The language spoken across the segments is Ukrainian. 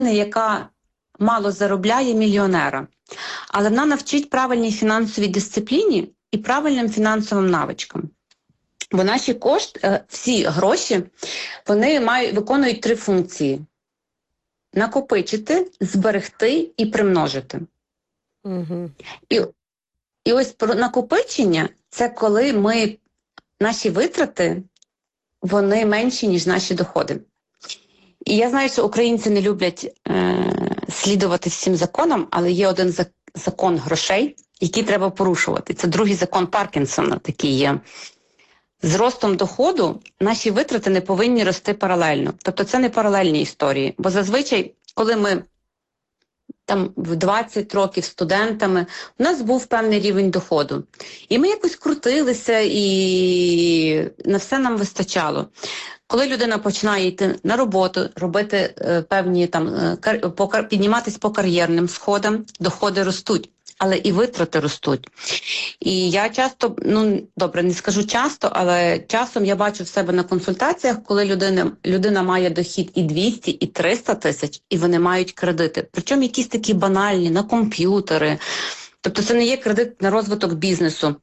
яка мало заробляє, мільйонера. Але вона навчить правильній фінансовій дисципліні і правильним фінансовим навичкам. Бо наші кошти, всі гроші, вони виконують 3 функції: накопичити, зберегти і примножити. Угу. І ось про накопичення – це коли наші витрати, вони менші, ніж наші доходи. І я знаю, що українці не люблять слідувати всім законам, але є один закон грошей, який треба порушувати. Це другий закон Паркінсона, такий є. З ростом доходу наші витрати не повинні рости паралельно. Тобто це не паралельні історії. Бо зазвичай, коли ми там в 20 років студентами, у нас був певний рівень доходу. І ми якось крутилися, і на все нам вистачало. Коли людина починає йти на роботу, робити певні підніматися по кар'єрним сходам, доходи ростуть, але і витрати ростуть. І я часто, не скажу часто, але часом я бачу в себе на консультаціях, коли людина має дохід і 200, і 300 тисяч, і вони мають кредити. Причому якісь такі банальні, на комп'ютери. Тобто це не є кредит на розвиток бізнесу.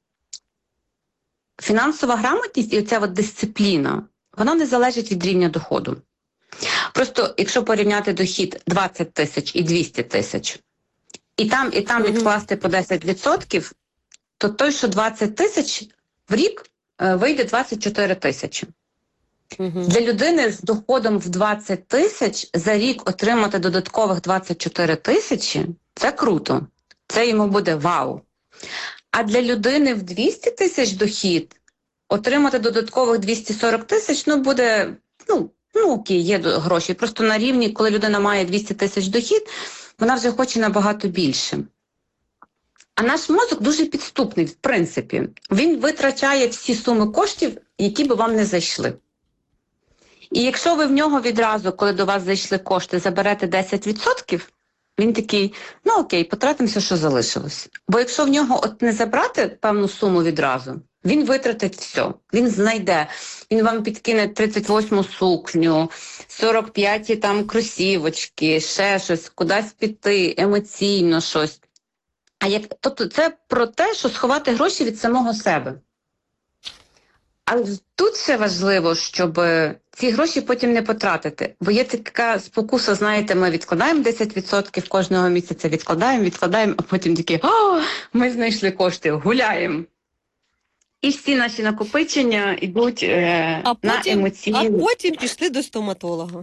Фінансова грамотність і оця дисципліна, вона не залежить від рівня доходу. Просто, якщо порівняти дохід 20 тисяч і 200 тисяч, і там відкласти по 10%, то той, що 20 тисяч в рік, вийде 24 тисячі. Для людини з доходом в 20 тисяч за рік отримати додаткових 24 тисячі – це круто. Це йому буде вау. А для людини в 200 тисяч дохід отримати додаткових 240 тисяч, буде, окей, є гроші. Просто на рівні, коли людина має 200 тисяч дохід, вона вже хоче набагато більше. А наш мозок дуже підступний, в принципі. Він витрачає всі суми коштів, які би вам не зайшли. І якщо ви в нього відразу, коли до вас зайшли кошти, заберете 10%, він такий, окей, потратимося, що залишилось. Бо якщо в нього не забрати певну суму відразу, він витратить все. Він знайде. Він вам підкине 38-му сукню, 45-ті там кросівочки, ще щось, кудись піти, емоційно щось. Тобто це про те, що сховати гроші від самого себе. Але тут ще важливо, щоб ці гроші потім не потратити. Бо є така спокуса, знаєте, ми відкладаємо 10% кожного місяця, відкладаємо, а потім такі, ми знайшли кошти, гуляємо. І всі наші накопичення йдуть на емоційні. А потім пішли до стоматолога.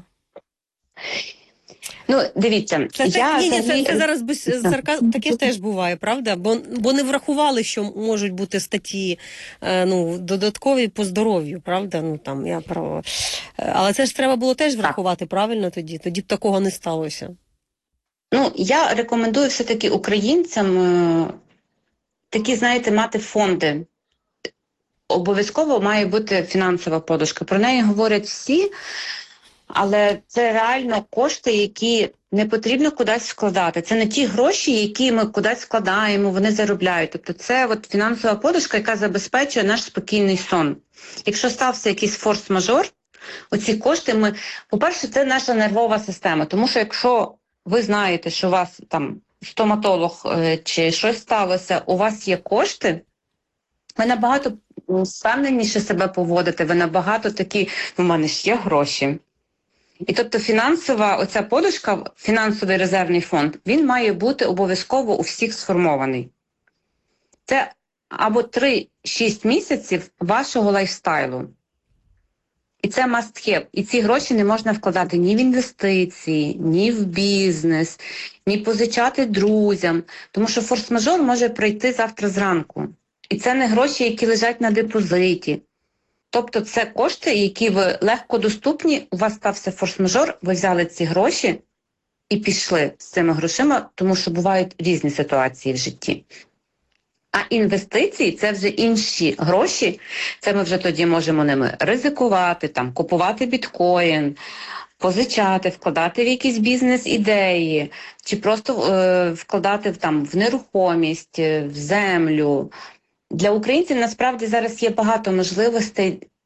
Дивіться, це зараз без сарказму, таке теж буває, правда? Бо не врахували, що можуть бути статті додаткові по здоров'ю, правда? Але це ж треба було теж врахувати, правильно тоді? Тоді б такого не сталося. Я рекомендую все-таки українцям такі, знаєте, мати фонди. Обов'язково має бути фінансова подушка. Про неї говорять всі, але це реально кошти, які не потрібно кудись вкладати. Це не ті гроші, які ми кудись вкладаємо, вони заробляють. Тобто це фінансова подушка, яка забезпечує наш спокійний сон. Якщо стався якийсь форс-мажор, оці кошти по-перше, це наша нервова система. Тому що якщо ви знаєте, що у вас там стоматолог чи щось сталося, у вас є кошти, ви набагато впевненіше себе поводите, ви набагато такі, у мене ж є гроші. І тобто фінансова оця подушка, фінансовий резервний фонд, він має бути обов'язково у всіх сформований. Це або 3-6 місяців вашого лайфстайлу. І це must have. І ці гроші не можна вкладати ні в інвестиції, ні в бізнес, ні позичати друзям. Тому що форс-мажор може прийти завтра зранку. І це не гроші, які лежать на депозиті. Тобто це кошти, які ви легко доступні, у вас стався форс-мажор, ви взяли ці гроші і пішли з цими грошима, тому що бувають різні ситуації в житті. А інвестиції – це вже інші гроші, це ми вже тоді можемо ними ризикувати, купувати біткоін, позичати, вкладати в якісь бізнес-ідеї, чи просто вкладати в нерухомість, в землю. Для українців насправді зараз є багато можливостей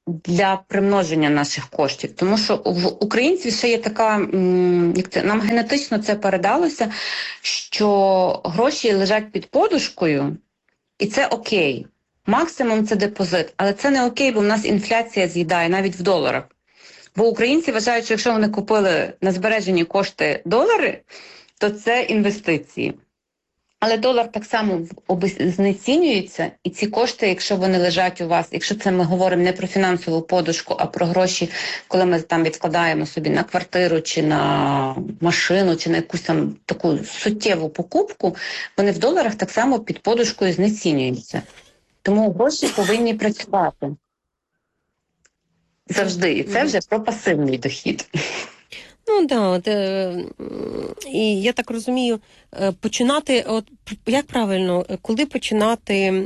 для примноження наших коштів. Тому що в українців ще є така, нам генетично це передалося, що гроші лежать під подушкою, і це окей. Максимум це депозит, але це не окей, бо в нас інфляція з'їдає навіть в доларах. Бо українці вважають, що якщо вони купили на збережені кошти долари, то це інвестиції. Але долар так само знецінюється, і ці кошти, якщо вони лежать у вас, якщо це ми говоримо не про фінансову подушку, а про гроші, коли ми там відкладаємо собі на квартиру, чи на машину, чи на якусь там таку суттєву покупку, вони в доларах так само під подушкою знецінюються. Тому гроші повинні працювати. Завжди. І це вже про пасивний дохід. Ну да, і я так розумію, починати, от як правильно, коли починати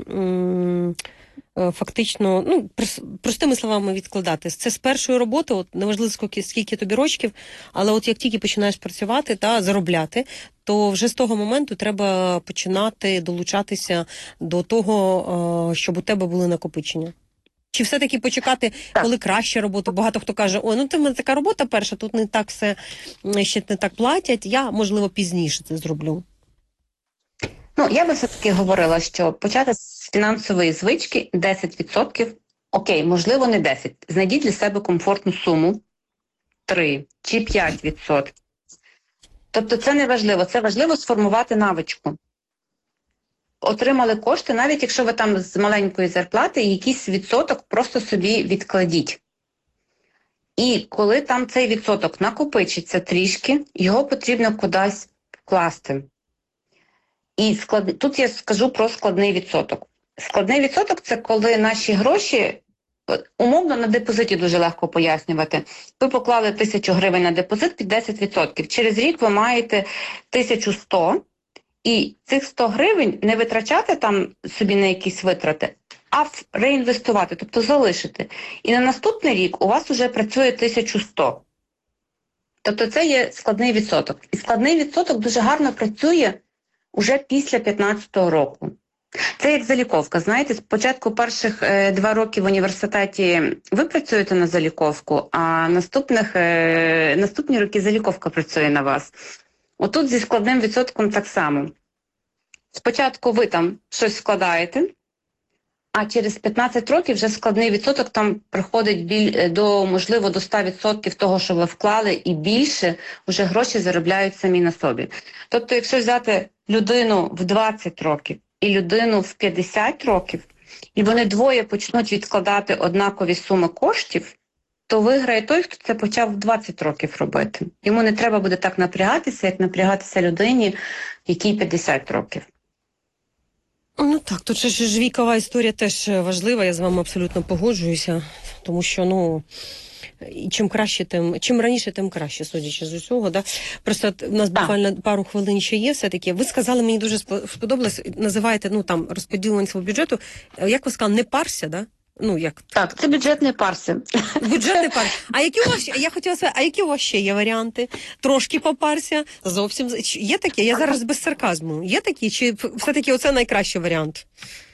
фактично, ну, простими словами відкладати. Це з першої роботи, от неважливо скільки тобі рочків, але от як тільки починаєш працювати та заробляти, то вже з того моменту треба починати долучатися до того, щоб у тебе були накопичення. Чи все-таки почекати, коли краще робота? Багато хто каже, ой, ну ти в мене така робота перша, тут не так все, ще не так платять, я, можливо, пізніше це зроблю. Ну, я би все-таки говорила, що почати з фінансової звички 10%, окей, можливо, не 10%. Знайдіть для себе комфортну суму 3 чи 5%. Тобто це не важливо, це важливо сформувати навичку. Отримали кошти, навіть якщо ви там з маленької зарплати, якийсь відсоток просто собі відкладіть. І коли там цей відсоток накопичиться трішки, його потрібно кудись вкласти. І тут я скажу про складний відсоток. Складний відсоток – це коли наші гроші, умовно на депозиті дуже легко пояснювати. Ви поклали 1000 гривень на депозит під 10%. Через рік ви маєте 1100, і цих 100 гривень не витрачати там собі на якісь витрати, а реінвестувати, тобто залишити. І на наступний рік у вас вже працює 1100. Тобто це є складний відсоток. І складний відсоток дуже гарно працює уже після 15-го року. Це як заліковка. Знаєте, спочатку перших 2 роки в університеті ви працюєте на заліковку, а наступні роки заліковка працює на вас. Отут зі складним відсотком так само. Спочатку ви там щось вкладаєте, а через 15 років вже складний відсоток там приходить можливо, до 100% того, що ви вклали, і більше вже гроші заробляють самі на собі. Тобто, якщо взяти людину в 20 років і людину в 50 років, і вони двоє почнуть відкладати однакові суми коштів, то виграє той, хто це почав в 20 років робити. Йому не треба буде так напрягатися, як напрягатися людині, якій 50 років. Ну так, тут ж вікова історія теж важлива, я з вами абсолютно погоджуюся, тому що, ну, і чим раніше, тим краще, судячи з усього. Да? Просто в нас буквально пару хвилин ще є все-таки. Ви сказали, мені дуже сподобалось, називаєте, ну, там, розподілення свого бюджету, як ви сказали, не парся, да? Ну, як? Так, це бюджетний парся. Бюджетний парся. А які у вас, я хотіла сказати, а які у вас ще є варіанти? Трошки попарся, зовсім. Є такі? Я зараз без сарказму. Є такі? Чи все-таки оце найкращий варіант?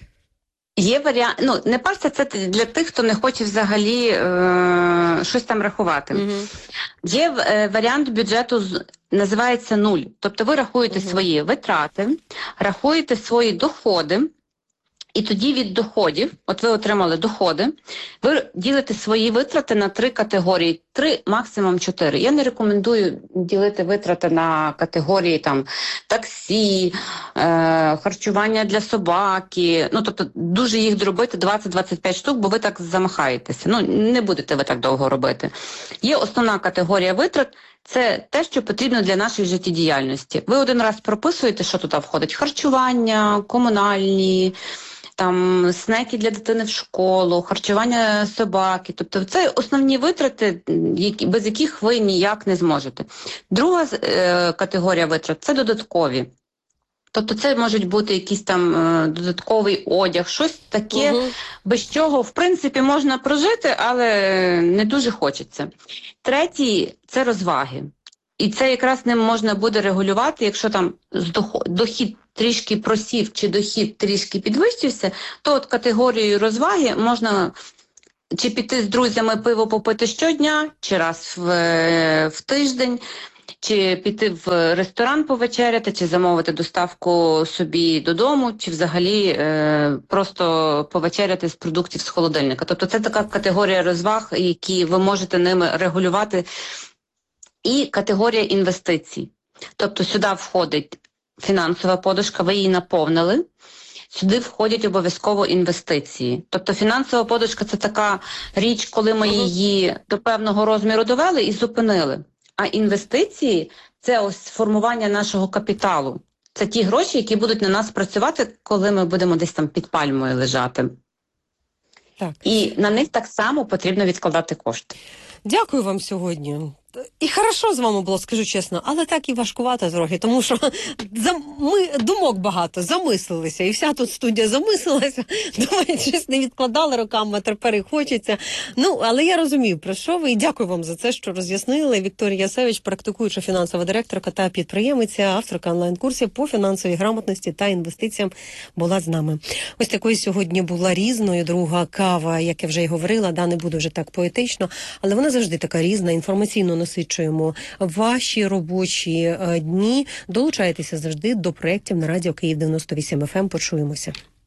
Є варіант, ну, не парся, це для тих, хто не хоче взагалі щось там рахувати. Є варіант бюджету, називається нуль. Тобто ви рахуєте свої витрати, рахуєте свої доходи, і тоді від доходів, от ви отримали доходи, ви ділите свої витрати на 3 категорії, 3, максимум 4. Я не рекомендую ділити витрати на категорії там таксі, харчування для собаки, ну тобто дуже їх дробити 20-25 штук, бо ви так замахаєтеся. Ну не будете ви так довго робити. Є основна категорія витрат, це те, що потрібно для нашої життєдіяльності. Ви один раз прописуєте, що туди входить: харчування, комунальні, там снеки для дитини в школу, харчування собаки. Тобто це основні витрати, без яких ви ніяк не зможете. Друга категорія витрат – це додаткові. Тобто це можуть бути якийсь там додатковий одяг, щось таке, без чого, в принципі, можна прожити, але не дуже хочеться. Третій – це розваги. І це якраз ним можна буде регулювати, якщо там дохід трішки просів чи дохід трішки підвищився, то от категорією розваги можна чи піти з друзями пиво попити щодня, чи раз в тиждень, чи піти в ресторан повечеряти, чи замовити доставку собі додому, чи взагалі просто повечеряти з продуктів з холодильника. Тобто це така категорія розваг, які ви можете ними регулювати. І категорія інвестицій. Тобто сюди входить фінансова подушка, ви її наповнили. Сюди входять обов'язково інвестиції. Тобто фінансова подушка – це така річ, коли ми її до певного розміру довели і зупинили. А інвестиції – це ось формування нашого капіталу. Це ті гроші, які будуть на нас працювати, коли ми будемо десь там під пальмою лежати. Так. І на них так само потрібно відкладати кошти. Дякую вам сьогодні. І хорошо з вами було, скажу чесно, але так і важкувато трохи, тому що ми думок багато, замислилися, і вся тут студія замислилася, думаю, щось не відкладали роками, а тепер і хочеться. Але я розумію, про що ви, і дякую вам за це, що роз'яснили. Вікторія Ясевич, практикуюча фінансова директорка та підприємиця, авторка онлайн-курсів по фінансовій грамотності та інвестиціям, була з нами. Ось такою сьогодні була різною друга кава, як я вже й говорила, не буду вже так поетично, але вона завжди така різна, інформаційно насичуємо ваші робочі дні. Долучайтеся завжди до проєктів на Радіо Київ 98 FM. Почуємося.